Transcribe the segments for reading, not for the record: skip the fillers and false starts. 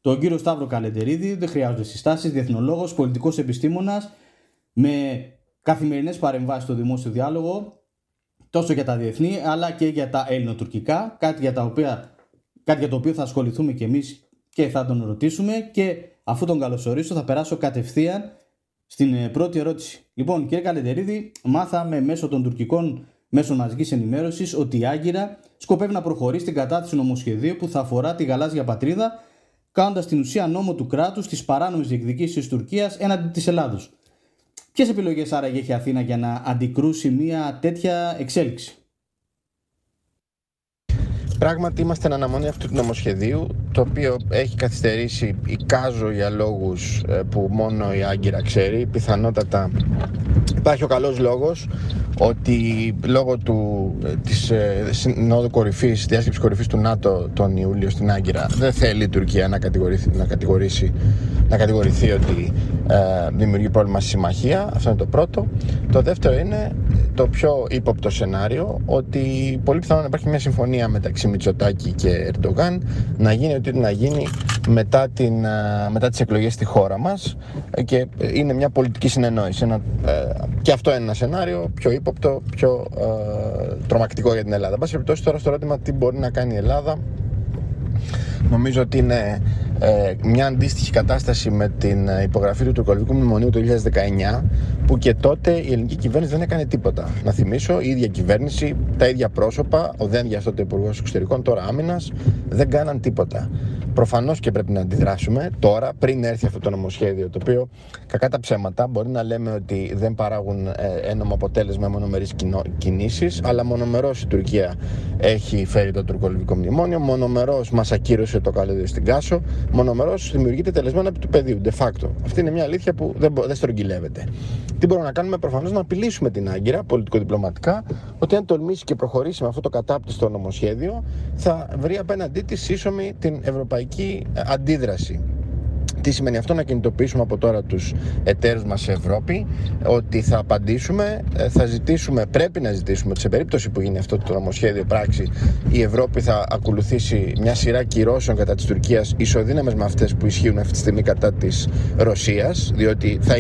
τον κύριο Σταύρο Καλεντερίδη. Δεν χρειάζονται συστάσεις, διεθνολόγος, πολιτικός επιστήμονας, με καθημερινές παρεμβάσεις στο δημόσιο διάλογο, τόσο για τα διεθνή αλλά και για τα ελληνοτουρκικά, κάτι για το οποίο θα ασχοληθούμε κι εμείς και θα τον ρωτήσουμε. Και αφού τον καλωσορίσω θα περάσω κατευθείαν στην πρώτη ερώτηση. Λοιπόν, κύριε Καλεντερίδη, μάθαμε μέσω των τουρκικών μέσων μαζικής ενημέρωσης ότι η Άγκυρα σκοπεύει να προχωρήσει στην κατάθεση νομοσχεδίου που θα αφορά τη γαλάζια πατρίδα, κάνοντας την ουσία νόμο του κράτους τις παράνομες διεκδικήσεις της Τουρκίας έναντι της Ελλάδος. Ποιες επιλογές άραγε έχει η Αθήνα για να αντικρούσει μια τέτοια εξέλιξη? Πράγματι είμαστε εν αναμονή αυτού του νομοσχεδίου, το οποίο έχει καθυστερήσει, εικάζω, για λόγους που μόνο η Άγκυρα ξέρει. Πιθανότατα υπάρχει ο καλός λόγος ότι λόγω της συνόδου κορυφής, διάσκεψης κορυφής του ΝΑΤΟ τον Ιούλιο στην Άγκυρα, δεν θέλει η Τουρκία να κατηγορηθεί ότι δημιουργεί πρόβλημα στη συμμαχία. Αυτό είναι το πρώτο. Το δεύτερο είναι το πιο ύποπτο σενάριο, ότι πολύ πιθανόν να υπάρχει μια συμφωνία μεταξύ Μητσοτάκη και Ερντογάν να γίνει ό,τι να γίνει μετά τις εκλογές στη χώρα μας, και είναι μια πολιτική συνεννόηση. Και αυτό είναι ένα σενάριο πιο ύποπτο, πιο τρομακτικό για την Ελλάδα. Εν πάση περιπτώσει, τώρα στο ερώτημα τι μπορεί να κάνει η Ελλάδα, νομίζω ότι είναι μια αντίστοιχη κατάσταση με την υπογραφή του Τουρκολιβικού Μνημονίου το 2019, που και τότε η ελληνική κυβέρνηση δεν έκανε τίποτα. Να θυμίσω, η ίδια κυβέρνηση, τα ίδια πρόσωπα, ο Δένδιας τότε υπουργός εξωτερικών, τώρα άμυνας, δεν κάναν τίποτα. Προφανώς και πρέπει να αντιδράσουμε τώρα, πριν έρθει αυτό το νομοσχέδιο, το οποίο, κακά τα ψέματα, μπορεί να λέμε ότι δεν παράγουν ένομο αποτέλεσμα μονομερείς κινήσεις, αλλά μονομερώς η Τουρκία έχει φέρει το τουρκολιβικό μνημόνιο, μονομερώς μας ακύρωσε το καλώδιο στην Κάσο, μονομερώς δημιουργείται τελεσμένο επί του πεδίου, de facto. Αυτή είναι μια αλήθεια που δεν στρογγυλεύεται. Τι μπορούμε να κάνουμε? Προφανώς να απειλήσουμε την Άγκυρα πολιτικοδιπλωματικά, ότι αν τολμήσει και προχωρήσει με αυτό το κατάπτυστο νομοσχέδιο, θα βρει απέναντί της σύσσωμη την ευρωπαϊκή αντίδραση. Τι σημαίνει αυτό? Να κινητοποιήσουμε από τώρα τους εταίρους μας σε Ευρώπη, ότι θα απαντήσουμε, πρέπει να ζητήσουμε ότι σε περίπτωση που γίνει αυτό το νομοσχέδιο πράξη, η Ευρώπη θα ακολουθήσει μια σειρά κυρώσεων κατά της Τουρκίας, ισοδύναμες με αυτές που ισχύουν αυτή τη στιγμή κατά της Ρωσίας, διότι θα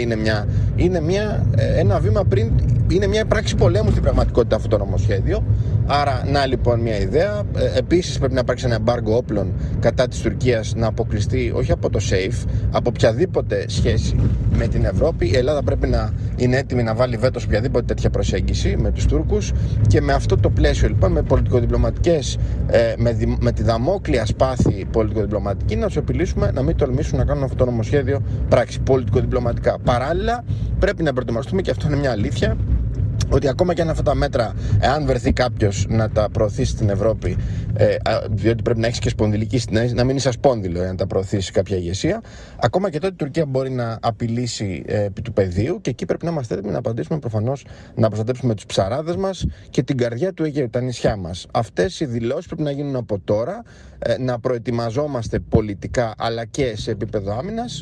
είναι ένα βήμα πριν, είναι μια πράξη πολέμου στην πραγματικότητα αυτό το νομοσχέδιο. Άρα, να λοιπόν μια ιδέα. Επίσης πρέπει να υπάρξει ένα εμπάργκο όπλων κατά της Τουρκίας, να αποκλειστεί όχι από το SAFE, από οποιαδήποτε σχέση με την Ευρώπη. Η Ελλάδα πρέπει να είναι έτοιμη να βάλει βέτο σε οποιαδήποτε τέτοια προσέγγιση με τους Τούρκους, και με αυτό το πλαίσιο λοιπόν, με πολιτικοδιπλωματικές, με τη δαμόκλεια σπάθη πολιτικοδιπλωματική, να τους απειλήσουμε να μην τολμήσουν να κάνουν αυτό το νομοσχέδιο πράξη πολιτικοδιπλωματικά. Παράλληλα πρέπει να προετοιμαστούμε, και αυτό είναι μια αλήθεια, ότι ακόμα και αν αυτά τα μέτρα, εάν βρεθεί κάποιος να τα προωθήσει στην Ευρώπη, διότι πρέπει να έχεις και σπονδυλική, να μην είσαι ασπόνδυλο εάν τα προωθήσει κάποια ηγεσία, ακόμα και τότε η Τουρκία μπορεί να απειλήσει επί του πεδίου, και εκεί πρέπει να είμαστε έτοιμοι να απαντήσουμε, προφανώς να προστατέψουμε τους ψαράδες μας και την καρδιά του Αιγαίου, τα νησιά μας. Αυτές οι δηλώσεις πρέπει να γίνουν από τώρα, να προετοιμαζόμαστε πολιτικά αλλά και σε επίπεδο άμυνας.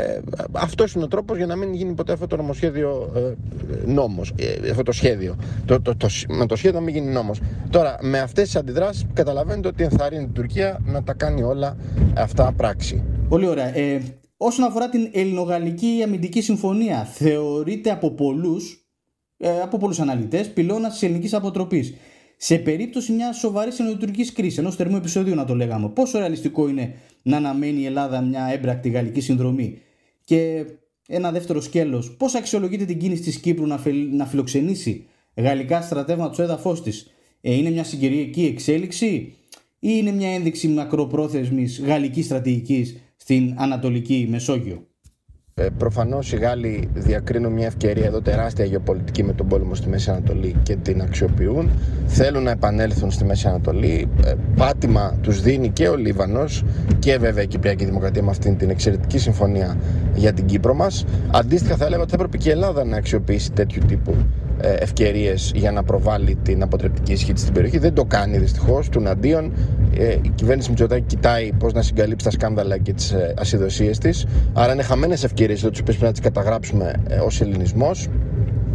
Αυτός είναι ο τρόπος για να μην γίνει ποτέ αυτό το νομοσχέδιο νόμος. Αυτό το σχέδιο. Με το σχέδιο να μην γίνει νόμος. Τώρα, με αυτές τις αντιδράσεις καταλαβαίνετε ότι ενθαρρύνει την Τουρκία να τα κάνει όλα αυτά πράξη. Πολύ ωραία. Όσον αφορά την ελληνογαλλική αμυντική συμφωνία, θεωρείται από πολλούς αναλυτές πυλώνας της ελληνικής αποτροπής. Σε περίπτωση μιας σοβαρής ενωτουρκικής κρίσης, ενός θερμού επεισοδίου να το λέγαμε, πόσο ρεαλιστικό είναι να αναμένει η Ελλάδα μια έμπρακτη γαλλική συνδρομή? Και ένα δεύτερο σκέλος, πώς αξιολογείται την κίνηση της Κύπρου να φιλοξενήσει γαλλικά στρατεύματα στο έδαφος της? Είναι μια συγκυριακή εξέλιξη ή είναι μια ένδειξη μακροπρόθεσμης γαλλικής στρατηγικής στην Ανατολική Μεσόγειο? Προφανώς οι Γάλλοι διακρίνουν μια ευκαιρία εδώ τεράστια γεωπολιτική με τον πόλεμο στη Μέση Ανατολή και την αξιοποιούν. Θέλουν να επανέλθουν στη Μέση Ανατολή. Πάτημα τους δίνει και ο Λίβανος και βέβαια η Κυπριακή Δημοκρατία με αυτήν την εξαιρετική συμφωνία για την Κύπρο μας. Αντίστοιχα, θα έλεγα ότι θα έπρεπε και η Ελλάδα να αξιοποιήσει τέτοιου τύπου ευκαιρίες για να προβάλλει την αποτρεπτική ισχύ της στην περιοχή. Δεν το κάνει δυστυχώς. Τουναντίον, η κυβέρνηση Μητσοτάκη κοιτάει πώς να συγκαλύψει τα σκάνδαλα και τις ασυδοσίες της. Άρα είναι χαμένες ευκαιρίες, τις οποίες πρέπει να τις καταγράψουμε ως ελληνισμός.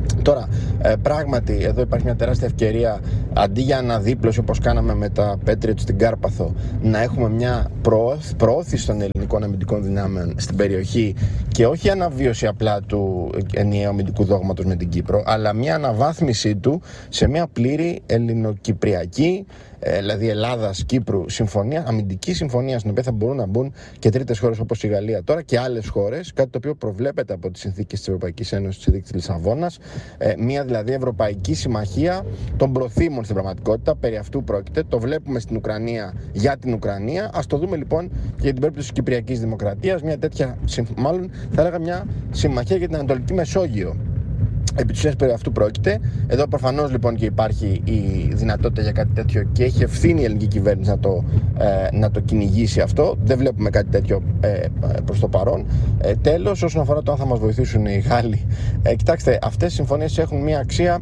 Τώρα, πράγματι, εδώ υπάρχει μια τεράστια ευκαιρία, αντί για αναδίπλωση όπως κάναμε με τα Patriot στην Κάρπαθο, να έχουμε μια προώθηση των ελληνικών αμυντικών δυνάμεων στην περιοχή και όχι αναβίωση απλά του ενιαίου αμυντικού δόγματος με την Κύπρο, αλλά μια αναβάθμιση του σε μια πλήρη ελληνοκυπριακή, δηλαδή Ελλάδας-Κύπρου συμφωνία, αμυντική συμφωνία, στην οποία θα μπορούν να μπουν και τρίτες χώρες όπως η Γαλλία τώρα και άλλες χώρες, κάτι το οποίο προβλέπεται από τις συνθήκες της Ευρωπαϊκής Ένωσης, της συνθήκης της Λισαβόνας, μια δηλαδή Ευρωπαϊκή Συμμαχία των προθήμων στην πραγματικότητα. Περί αυτού πρόκειται. Το βλέπουμε στην Ουκρανία για την Ουκρανία. Ας το δούμε λοιπόν και για την περίπτωση της Κυπριακής Δημοκρατίας, μια τέτοια, μάλλον θα έλεγα μια συμμαχία για την Ανατολική Μεσόγειο. Επί της ουσίας περί αυτού πρόκειται. Εδώ προφανώς λοιπόν και υπάρχει η δυνατότητα για κάτι τέτοιο και έχει ευθύνη η ελληνική κυβέρνηση να το κυνηγήσει αυτό. Δεν βλέπουμε κάτι τέτοιο προς το παρόν. Τέλος, όσον αφορά το αν θα μας βοηθήσουν οι Γάλλοι, κοιτάξτε, αυτές οι συμφωνίες έχουν μια αξία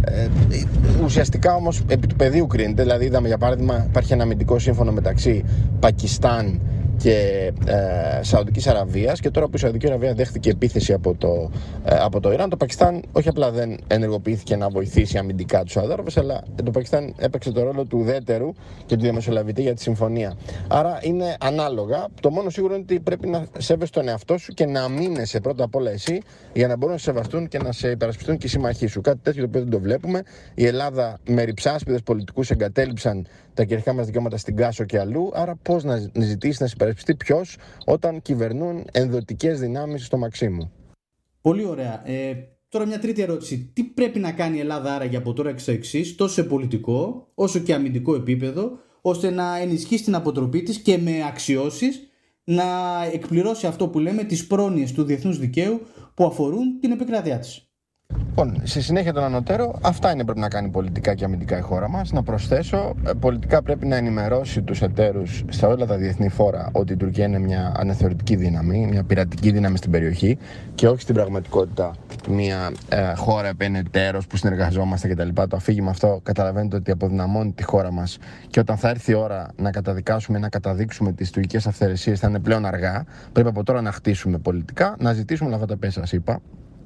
ουσιαστικά όμως επί του πεδίου κρίνεται. Δηλαδή, είδαμε για παράδειγμα, υπάρχει ένα αμυντικό σύμφωνο μεταξύ Πακιστάν και Σαουδικής Αραβίας, και τώρα που η Σαουδική Αραβία δέχτηκε επίθεση από το Ιράν, το Πακιστάν όχι απλά δεν ενεργοποιήθηκε να βοηθήσει αμυντικά τους Σαουδάραβες, αλλά το Πακιστάν έπαιξε το ρόλο του ουδέτερου και του διαμεσολαβητή για τη συμφωνία. Άρα είναι ανάλογα. Το μόνο σίγουρο είναι ότι πρέπει να σέβεσαι τον εαυτό σου και να αμήνεσαι πρώτα απ' όλα εσύ, για να μπορούν να σε σεβαστούν και να σε υπερασπιστούν και οι σύμμαχοί σου. Κάτι τέτοιο το οποίο δεν το βλέπουμε. Η Ελλάδα με ρυψάσπιδες πολιτικούς εγκατέλειψαν τα κυριαρχικά μας δικαιώματα στην Κάσο και αλλού. Άρα πώς να ζητήσει να σε υπερασπιστεί ποιος όταν κυβερνούν ενδοτικές δυνάμεις στο Μαξίμου? Πολύ ωραία. Τώρα μια τρίτη ερώτηση. Τι πρέπει να κάνει η Ελλάδα άραγε από τώρα και στο εξής, τόσο σε πολιτικό όσο και αμυντικό επίπεδο, ώστε να ενισχύσει την αποτροπή της και με αξιώσεις να εκπληρώσει αυτό που λέμε τις πρόνοιες του διεθνούς δικαίου που αφορούν την επικράτειά της? Λοιπόν, στη συνέχεια των ανωτέρω, αυτά είναι πρέπει να κάνει πολιτικά και αμυντικά η χώρα μας. Να προσθέσω, πολιτικά πρέπει να ενημερώσει τους εταίρους σε όλα τα διεθνή φόρα ότι η Τουρκία είναι μια αναθεωρητική δύναμη, μια πειρατική δύναμη στην περιοχή και όχι στην πραγματικότητα μια χώρα επενετέρος που συνεργαζόμαστε κτλ. Το αφήγημα αυτό καταλαβαίνετε ότι αποδυναμώνει τη χώρα μας και όταν θα έρθει η ώρα να καταδικάσουμε, να καταδείξουμε τις τουρκικές αυθαιρεσίες θα είναι πλέον αργά. Πρέπει από τώρα να χτίσουμε πολιτικά, να ζητήσουμε όλα αυτά τα οποία σας είπα.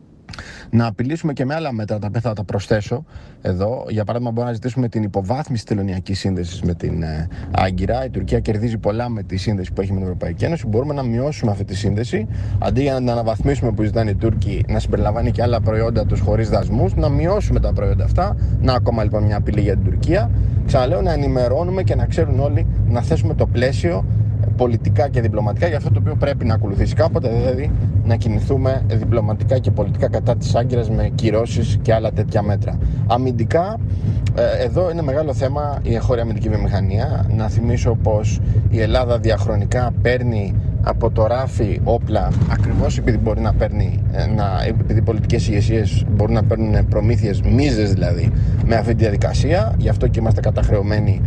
Να απειλήσουμε και με άλλα μέτρα, τα οποία θα τα προσθέσω εδώ. Για παράδειγμα, μπορούμε να ζητήσουμε την υποβάθμιση της τελωνειακής σύνδεσης με την Άγκυρα. Η Τουρκία κερδίζει πολλά με τη σύνδεση που έχει με την Ευρωπαϊκή Ένωση. Μπορούμε να μειώσουμε αυτή τη σύνδεση. Αντί για να την αναβαθμίσουμε που ζητάνε οι Τούρκοι, να συμπεριλαμβάνει και άλλα προϊόντα τους χωρίς δασμούς, να μειώσουμε τα προϊόντα αυτά. Να ακόμα λοιπόν μια απειλή για την Τουρκία. Ξαναλέω, να ενημερώνουμε και να ξέρουν όλοι, να θέσουμε το πλαίσιο πολιτικά και διπλωματικά για αυτό το οποίο πρέπει να ακολουθήσει κάποτε, δηλαδή να κινηθούμε διπλωματικά και πολιτικά κατά της Άγκυρας με κυρώσεις και άλλα τέτοια μέτρα. Αμυντικά, εδώ είναι μεγάλο θέμα η εγχώρια αμυντική βιομηχανία. Να θυμίσω πως η Ελλάδα διαχρονικά παίρνει από το ράφι όπλα ακριβώς επειδή μπορεί να παίρνει, επειδή οι πολιτικές υγεσίες μπορούν να παίρνουν προμήθειες μίζες δηλαδή με αυτή τη διαδικασία. Γι' αυτό και είμαστε καταχρεωμένοι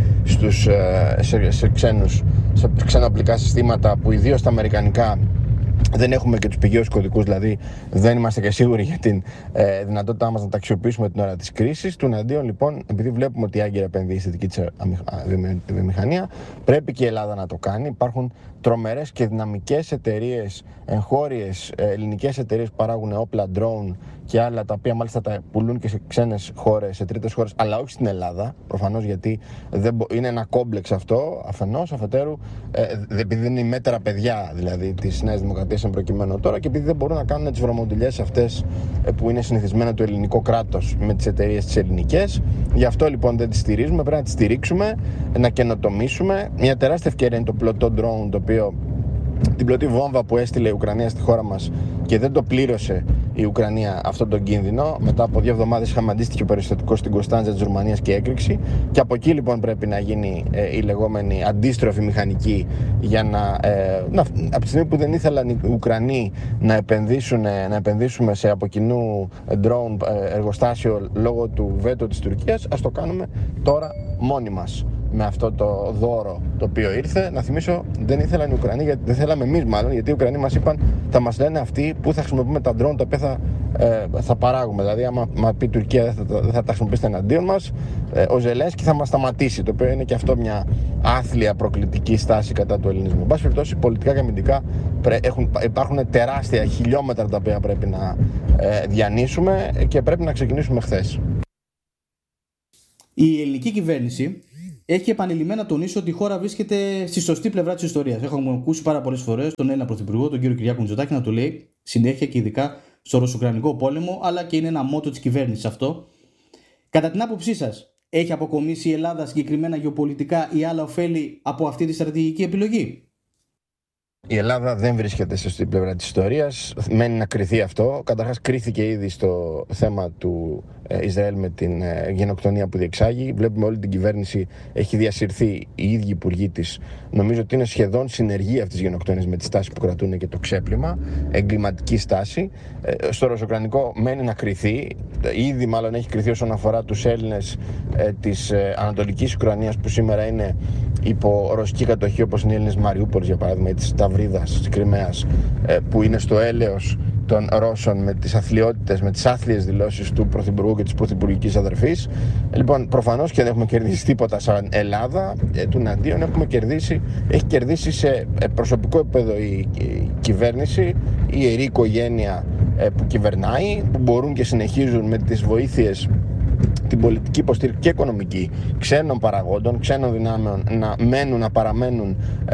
σε ξένα οπλικά συστήματα που ιδίως τα αμερικανικά δεν έχουμε και τους πηγαίους κωδικούς, δηλαδή δεν είμαστε και σίγουροι για την δυνατότητά μας να τα αξιοποιήσουμε την ώρα της κρίσης. Τουναντίον λοιπόν, επειδή βλέπουμε ότι η Άγκυρα επενδύει στη δική της βιομηχανία, πρέπει και η Ελλάδα να το κάνει. Υπάρχουν τρομερές και δυναμικές εταιρείες, εγχώριες ελληνικές εταιρείες που παράγουν όπλα, drone και άλλα, τα οποία μάλιστα τα πουλούν και σε ξένες χώρες, σε τρίτες χώρες, αλλά όχι στην Ελλάδα. Προφανώς γιατί είναι ένα κόμπλεξ αυτό, αφενός, αφετέρου, επειδή δεν είναι οι μέτρα παιδιά δηλαδή της Νέας Δημοκρατίας εν προκειμένου τώρα, και επειδή δεν μπορούν να κάνουν τις βρωμοντιλιές αυτές που είναι συνηθισμένα το ελληνικό κράτος με τις εταιρείες τις ελληνικές. Γι' αυτό λοιπόν δεν τις στηρίζουμε, πρέπει να τις στηρίξουμε, να καινοτομήσουμε. Μια τεράστια ευκαιρία είναι το πλωτό drone, το οποίο την πλωτή βόμβα που έστειλε η Ουκρανία στη χώρα μας και δεν το πλήρωσε η Ουκρανία αυτόν τον κίνδυνο. Μετά από 2 εβδομάδες είχαμε αντίστοιχο περιστατικό στην Κωνσταντζα της Ρουμανίας και έκρηξη. Και από εκεί λοιπόν πρέπει να γίνει η λεγόμενη αντίστροφη μηχανική για από τη στιγμή που δεν ήθελαν οι Ουκρανοί να επενδύσουμε σε από κοινού drone εργοστάσιο λόγω του βέτο της Τουρκίας, ας το κάνουμε τώρα μόνοι μας. Με αυτό το δώρο το οποίο ήρθε, να θυμίσω, δεν ήθελαν οι Ουκρανοί, δεν θέλαμε εμείς μάλλον, γιατί οι Ουκρανοί μας είπαν θα μας λένε αυτοί που θα χρησιμοποιούμε τα drone τα οποία θα παράγουμε. Δηλαδή, άμα πει η Τουρκία δεν θα τα χρησιμοποιήσετε εναντίον μας, ο Ζελένσκι θα μας σταματήσει. Το οποίο είναι και αυτό μια άθλια προκλητική στάση κατά του ελληνισμού. Εν πάση περιπτώσει, πολιτικά και αμυντικά υπάρχουν τεράστια χιλιόμετρα τα οποία πρέπει να διανύσουμε και πρέπει να ξεκινήσουμε χθες. Η ελληνική κυβέρνηση έχει επανειλημμένα τονίσει ότι η χώρα βρίσκεται στη σωστή πλευρά της ιστορίας. Έχουμε ακούσει πάρα πολλές φορές τον Έλληνα Πρωθυπουργό, τον κύριο Κυριάκο Μητσοτάκη, να το λέει συνέχεια και ειδικά στο Ρωσο-Ουκρανικό πόλεμο, αλλά και είναι ένα μότο της κυβέρνησης αυτό. Κατά την άποψή σας, έχει αποκομίσει η Ελλάδα συγκεκριμένα γεωπολιτικά ή άλλα ωφέλη από αυτή τη στρατηγική επιλογή? Η Ελλάδα δεν βρίσκεται στη σωστή πλευρά της ιστορίας. Μένει να κριθεί αυτό. Καταρχάς, κρίθηκε ήδη στο θέμα του Ισραήλ με την γενοκτονία που διεξάγει. Βλέπουμε όλη την κυβέρνηση έχει διασυρθεί, οι ίδιοι υπουργοί της. Νομίζω ότι είναι σχεδόν συνεργεία αυτής της γενοκτονίας με τη στάση που κρατούν και το ξέπλυμα. Εγκληματική στάση. Στο Ρωσο-Ουκρανικό μένει να κριθεί. Ήδη μάλλον έχει κριθεί όσον αφορά τους Έλληνες της Ανατολικής Ουκρανίας που σήμερα είναι υπό ρωσική κατοχή, όπως είναι οι Έλληνες Μαριούπολης για παράδειγμα, ή της Ταυρίδας, της Κριμαίας, που είναι στο έλεος των Ρώσων με τις αθλιότητες, με τις άθλιες δηλώσεις του Πρωθυπουργού και της Πρωθυπουργικής αδερφής. Λοιπόν, προφανώς και δεν έχουμε κερδίσει τίποτα σαν Ελλάδα, τουναντίον έχει κερδίσει σε προσωπικό επίπεδο η κυβέρνηση, η ιερή οικογένεια που κυβερνάει, που μπορούν και συνεχίζουν με τις βοήθειες, την πολιτική υποστήριξη και οικονομική ξένων παραγόντων, ξένων δυνάμεων να παραμένουν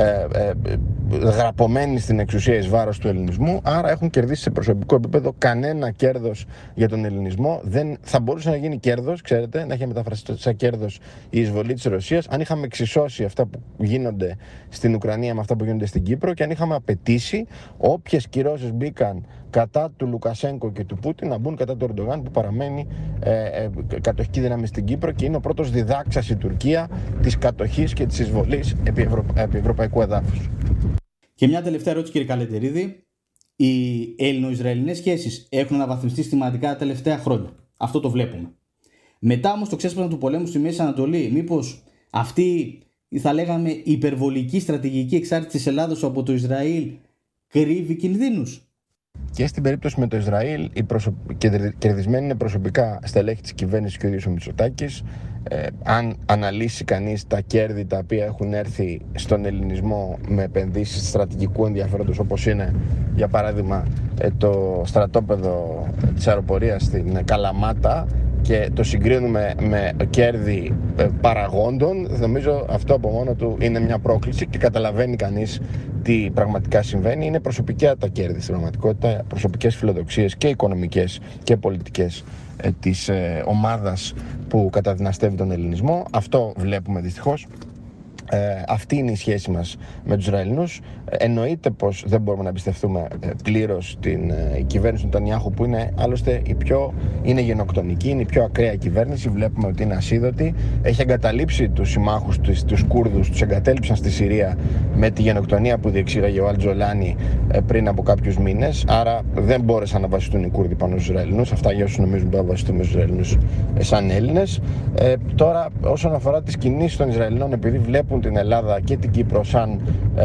γραπωμένοι στην εξουσία εις βάρος του ελληνισμού. Άρα έχουν κερδίσει σε προσωπικό επίπεδο. Κανένα κέρδος για τον ελληνισμό δεν θα μπορούσε να γίνει κέρδος, ξέρετε, να έχει μεταφραστεί σαν κέρδος η εισβολή της Ρωσίας, αν είχαμε εξισώσει αυτά που γίνονται στην Ουκρανία με αυτά που γίνονται στην Κύπρο και αν είχαμε απαιτήσει όποιες κυρώσεις μπήκαν κατά του Λουκασένκο και του Πούτιν να μπουν κατά του Ερντογάν, που παραμένει κατοχική δύναμη στην Κύπρο και είναι ο πρώτος διδάξας η Τουρκία της κατοχής και της εισβολής επί ευρωπαϊκού εδάφους. Και μια τελευταία ερώτηση, κύριε Καλεντερίδη. Οι Έλληνο-Ισραηλινές σχέσεις έχουν αναβαθμιστεί σημαντικά τα τελευταία χρόνια. Αυτό το βλέπουμε. Μετά όμως το ξέσπασμα του πολέμου στη Μέση Ανατολή, μήπως αυτή, θα λέγαμε, υπερβολική στρατηγική εξάρτηση της Ελλάδος από το Ισραήλ κρύβει κινδύνους? Και στην περίπτωση με το Ισραήλ, κερδισμένοι είναι προσωπικά στελέχη της κυβέρνησης και ο ίδιος ο Μητσοτάκης. Αν αναλύσει κανείς τα κέρδη τα οποία έχουν έρθει στον ελληνισμό με επενδύσεις στρατηγικού ενδιαφέροντος, όπως είναι για παράδειγμα το στρατόπεδο της αεροπορίας στην Καλαμάτα, και το συγκρίνουμε με κέρδη παραγόντων, νομίζω αυτό από μόνο του είναι μια πρόκληση και καταλαβαίνει κανείς τι πραγματικά συμβαίνει. Είναι προσωπικά τα κέρδη στην πραγματικότητα, προσωπικές φιλοδοξίες και οικονομικές και πολιτικές της ομάδας που καταδυναστεύει τον ελληνισμό. Αυτό βλέπουμε δυστυχώς. Αυτή είναι η σχέση μας με τους Ισραηλινούς. Εννοείται πως δεν μπορούμε να εμπιστευτούμε πλήρως την κυβέρνηση του Νετανιάχου, που είναι άλλωστε είναι γενοκτονική, είναι η πιο ακραία κυβέρνηση. Βλέπουμε ότι είναι ασίδωτη. Έχει εγκαταλείψει τους συμμάχους, τους Κούρδους, τους εγκατέλειψαν στη Συρία με τη γενοκτονία που διεξήγαγε ο Αλτζολάνι πριν από κάποιους μήνες. Άρα δεν μπόρεσαν να βασιστούν οι Κούρδοι πάνω στους Ισραηλινούς. Αυτά για όσους νομίζουν ότι θα βασιστούν στους Ισραηλινούς σαν Έλληνες. Τώρα, όσον αφορά τις κινήσεις των Ισραηλινών, επειδή βλέπουν την Ελλάδα και την Κύπρο σαν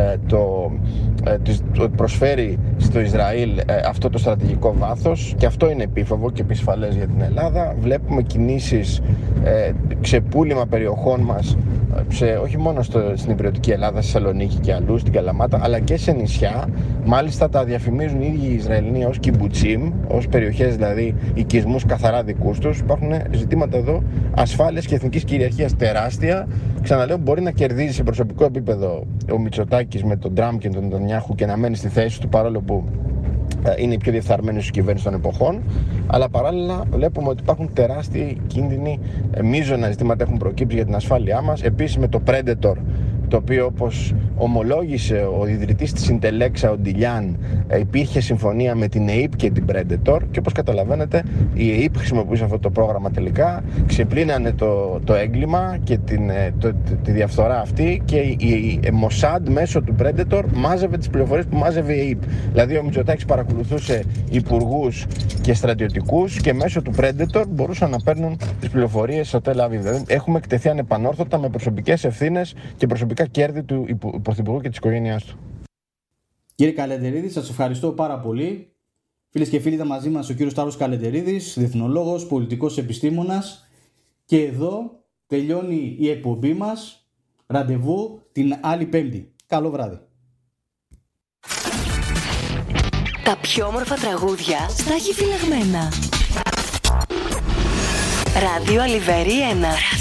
προσφέρει στο Ισραήλ αυτό το στρατηγικό βάθος, και αυτό είναι επίφοβο και επισφαλές για την Ελλάδα. Βλέπουμε κινήσεις, ξεπούλημα περιοχών μας, όχι μόνο στην υπηρετική Ελλάδα, στη Θεσσαλονίκη και αλλού, στην Καλαμάτα, αλλά και σε νησιά. Μάλιστα τα διαφημίζουν οι ίδιοι οι Ισραηλινοί ως κιμπουτσίμ, ως περιοχές δηλαδή οικισμούς καθαρά δικούς τους. Υπάρχουν ζητήματα εδώ ασφάλειας και εθνικής κυριαρχίας τεράστια. Ξαναλέω, μπορεί να κερδίζει σε προσωπικό επίπεδο ο Μητσοτάκης με τον Τραμπ και τον Νετανιάχου και να μένει στη θέση του, παρόλο που είναι η πιο διεφθαρμένη στους κυβέρνηση των εποχών. Αλλά παράλληλα βλέπουμε ότι υπάρχουν τεράστιοι κίνδυνοι, μείζωνα ζητήματα έχουν προκύψει για την ασφάλειά μας. Επίσης με το Predator, το οποίο, όπως ομολόγησε ο ιδρυτής της Συντελέξα, ο Ντιλιάν, υπήρχε συμφωνία με την ΕΕΠ και την Predator, και όπως καταλαβαίνετε η ΕΕΠ χρησιμοποιούσε αυτό το πρόγραμμα τελικά, ξεπλύνανε το έγκλημα και τη διαφθορά αυτή, και η Mossad μέσω του Predator μάζευε τις πληροφορίες που μάζευε η ΕΕΠ. Δηλαδή ο Μητσοτάκης παρακολουθούσε υπουργούς και στρατιωτικούς και μέσω του Predator μπορούσαν να παίρνουν τις πληροφορίες στο Τελ Αβίβ. Δηλαδή έχουμε εκτεθεί ανεπανόρθωτα με προσωπικές ευθύνες και προσωπικά κέρδη του Πρωθυπουργού και της οικογένειάς του. Κύριε Καλεντερίδη, σας ευχαριστώ πάρα πολύ. Φίλες και φίλοι, ήταν μαζί μας ο κύριος Σταύρος Καλεντερίδης, διεθνολόγος, πολιτικός επιστήμονας, και εδώ τελειώνει η εκπομπή μας. Ραντεβού την άλλη Πέμπτη. Καλό βράδυ. Τα πιο όμορφα τραγούδια στα έχει φυλαγμένα. Ράδιο Αλιβέρι 1.